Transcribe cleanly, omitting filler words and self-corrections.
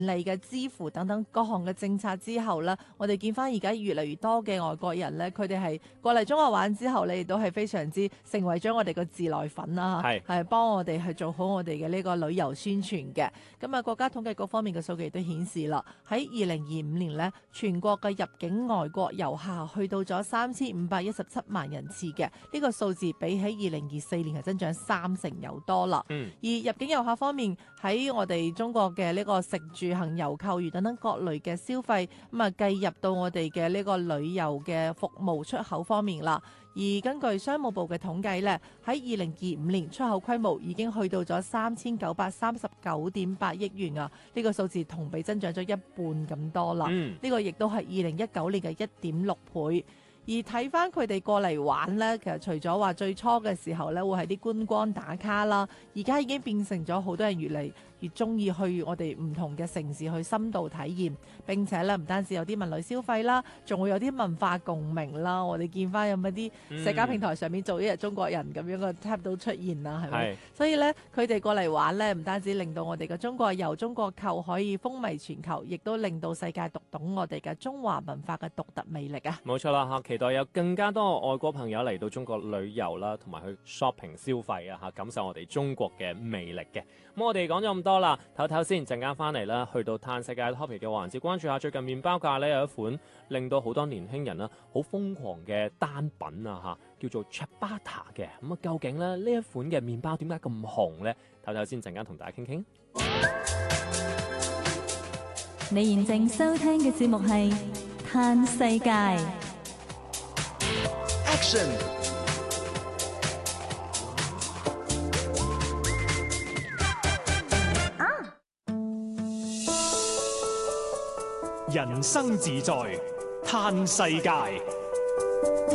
利嘅支付等等各項嘅政策之後咧，我哋見翻而家越嚟越多嘅外國人咧，佢哋係過嚟中國玩之後，你亦都係非常之成為咗我哋個自來粉啦，係幫我哋去做好我哋嘅呢個旅遊宣傳嘅。咁啊，國家統計局方面嘅數據都顯示啦，喺2025年咧，全國嘅入境外國遊客去到咗3517萬人次嘅，呢個數字比起2024年係增長30%有多啦。而入境遊客方面，喺我哋中國嘅呢個食住行遊購娛等等各類嘅消費，咁啊計入到我哋嘅呢個旅遊嘅服務出口方面啦。而根據商務部嘅統計咧，喺2025年出口規模已經去到咗3939.8億元啊！呢個數字同比增長咗一半咁多啦。呢個亦都係2019年嘅1.6倍。而睇翻佢哋過嚟玩呢，其實除咗話最初嘅時候呢，會係啲觀光打卡啦，而家已經變成咗好多人越嚟越中意去我哋唔同嘅城市去深度體驗。並且咧唔單止有啲文旅消費啦，仲會有啲文化共鳴啦。我哋見翻有乜啲社交平台上面做一日中國人咁樣嘅 tab 都出現啦，係咪？所以咧佢哋過嚟玩咧，唔單止令到我哋嘅中國遊、中國購可以風靡全球，亦都令到世界讀懂我哋嘅中華文化嘅獨特魅力啊！ 冇錯啦嚇，期待有更加多外國朋友嚟到中國旅遊啦，同埋去 shopping 消費啊嚇，感受我哋中國嘅魅力嘅。咁我哋講咗咁多啦，唞唞先，陣間翻嚟啦，去到嘆世界 topic 嘅環節，關注下最近麵包界咧有一款令到好多年輕人啦好瘋狂嘅單品啊嚇，叫做 ciabatta 嘅。咁啊，究竟咧呢一款嘅麵包點解咁紅咧？唞唞先，陣間同大家傾傾。 你現正收聽嘅節目係嘆世界。 Action！人生自在，嘆世界。